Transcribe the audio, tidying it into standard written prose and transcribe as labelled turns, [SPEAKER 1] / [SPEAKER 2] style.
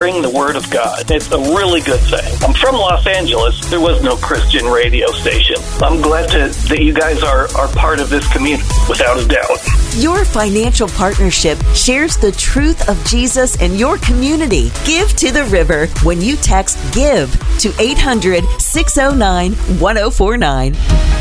[SPEAKER 1] sharing the Word of God. It's a really good thing. I'm from Los Angeles. There was no Christian radio station. I'm glad that you guys are part of this community, without a doubt.
[SPEAKER 2] Your financial partnership shares the truth of Jesus in your community. Give to the River when you text GIVE to 800-609-1049.